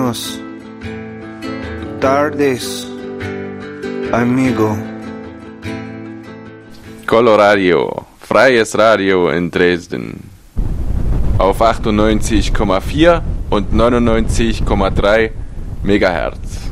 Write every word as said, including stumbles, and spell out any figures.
Buenos tardes, amigo. Coloradio, freies Radio in Dresden. Auf achtundneunzig Komma vier und neunundneunzig Komma drei Megahertz.